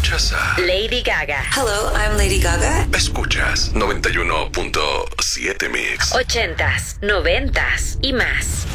Escuchas a Lady Gaga. Hello, I'm Lady Gaga. Escuchas 91.7 Mix. 80s, 90s y más.